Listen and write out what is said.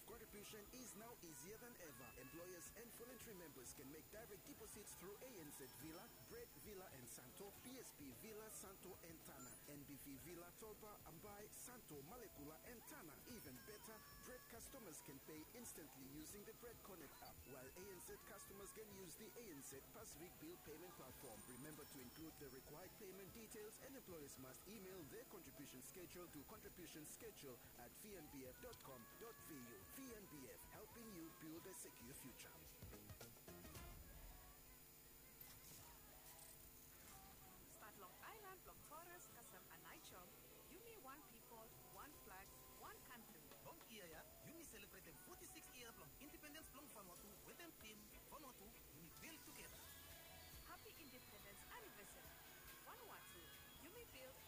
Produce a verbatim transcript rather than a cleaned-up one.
Contribution is now easier than ever. Employers and voluntary members can make direct deposits through A N Z Villa, Bread Villa and Santo, P S B Villa, Santo and Tana, N B V Villa, Tolba, Ambai, Santo, Malekula and Tana. Even better, Bread customers can pay instantly using the Bread Connect app, while A N Z customers can use the A N Z Passvik bill payment platform. Remember to include the required payment details, and employers must email their contribution schedule to contribution schedule at v n b f dot com dot v u. V N B F, helping you build a secure future. Start Long Island, Long Taurus, Kasam and Aichom. You mean one people, one flag, one country. Long year, you may celebrate the forty-sixth year of independence from Vanuatu with them team Vanuatu, you may build together. Happy Independence Anniversary. Vanuatu, you may build